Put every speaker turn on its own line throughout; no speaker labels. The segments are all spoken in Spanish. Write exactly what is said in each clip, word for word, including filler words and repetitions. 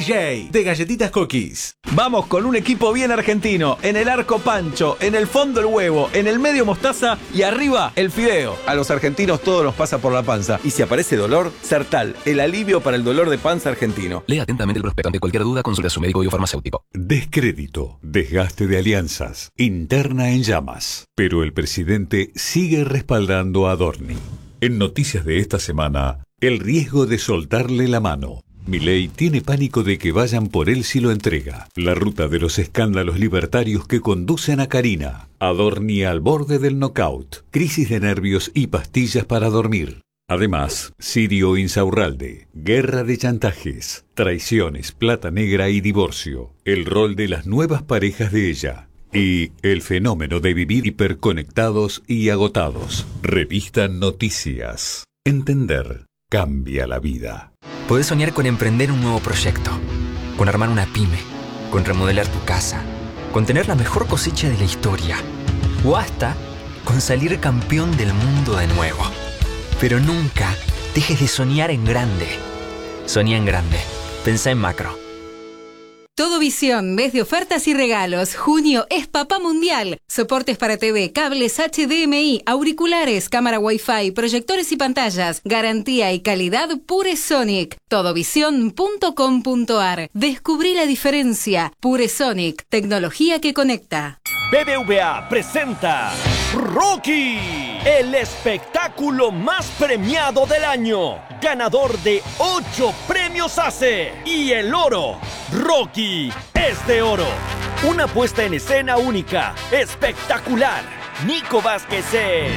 J de Galletitas Cookies.
Vamos con un equipo bien argentino. En el arco pancho, en el fondo el huevo, en el medio mostaza y arriba el fideo. A los argentinos todo nos pasa por la panza. Y si aparece dolor, Sertal, el alivio para el dolor de panza argentino.
Lea atentamente el prospecto. Ante cualquier duda, consulte a su médico y o farmacéutico.
Descrédito, desgaste de alianzas, interna en llamas. Pero el presidente sigue respaldando a Adorni. En noticias de esta semana, el riesgo de soltarle la mano. Milei tiene pánico de que vayan por él si lo entrega. La ruta de los escándalos libertarios que conducen a Karina. Adorni al borde del knockout. Crisis de nervios y pastillas para dormir. Además, Sirio Insaurralde, guerra de chantajes, traiciones, plata negra y divorcio. El rol de las nuevas parejas de ella. Y el fenómeno de vivir hiperconectados y agotados. Revista Noticias. Entender cambia la vida.
Podés soñar con emprender un nuevo proyecto, con armar una pyme, con remodelar tu casa, con tener la mejor cosecha de la historia, o hasta con salir campeón del mundo de nuevo. Pero nunca dejes de soñar en grande. Soñá en grande. Pensá en macro.
Todo Visión, mes de ofertas y regalos. Junio es Papá Mundial. Soportes para T V, cables H D M I, auriculares, cámara Wi-Fi, proyectores y pantallas. Garantía y calidad Puresonic. Todovision punto com punto ar. Descubrí la diferencia. Puresonic, tecnología que conecta.
B B V A presenta Rocky, el espectáculo más premiado del año, ganador de ocho premios A C E y el oro. Rocky es de oro. Una puesta en escena única, espectacular. Nico Vázquez es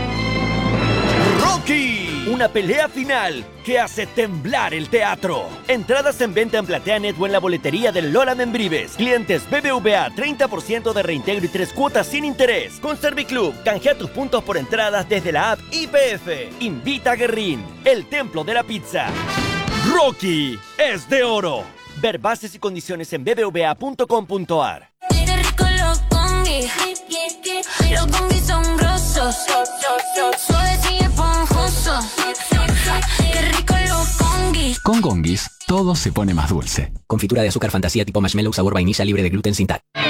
Rocky. Una pelea final que hace temblar el teatro. Entradas en venta en PlateaNet o en la boletería del Lola Membrives. Clientes B B V A, treinta por ciento de reintegro y tres cuotas sin interés. Con Serviclub, canjea tus puntos por entradas desde la app I P F. Invita a Guerrín, el templo de la pizza. Rocky es de oro. Ver bases y condiciones en b b v a punto com punto ar.
Los congis son grosos, suaves y esponjosos. Qué rico los congis.
Con Gongis, todo se pone más dulce.
Confitura de azúcar fantasía tipo marshmallow sabor vainilla libre de gluten sin tal.